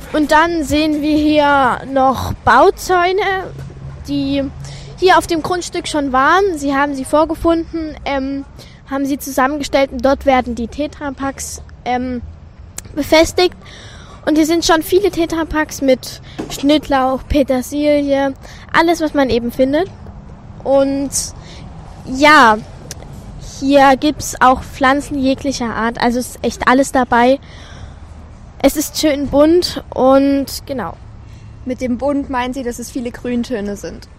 Und dann sehen wir hier noch Bauzäune, die hier auf dem Grundstück schon waren. Sie haben sie vorgefunden, haben sie zusammengestellt und dort werden die Tetrapaks befestigt. Und hier sind schon viele Tetrapaks mit Schnittlauch, Petersilie, alles, was man eben findet. Und ja, hier gibt's auch Pflanzen jeglicher Art, also ist echt alles dabei. Es ist schön bunt und genau. Mit dem Bunt meinen Sie, dass es viele Grüntöne sind?